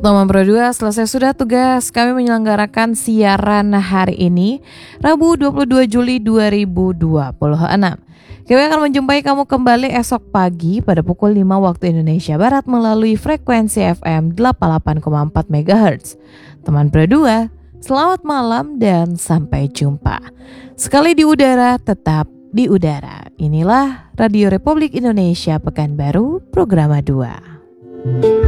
Teman Pro 2, selesai sudah tugas kami menyelenggarakan siaran hari ini, Rabu 22 Juli 2026. Kami akan menjumpai kamu kembali esok pagi pada pukul 5 waktu Indonesia Barat melalui frekuensi FM 88,4 MHz. Teman Pro 2, selamat malam dan sampai jumpa. Sekali di udara, tetap di udara. Inilah Radio Republik Indonesia Pekanbaru, Programa 2.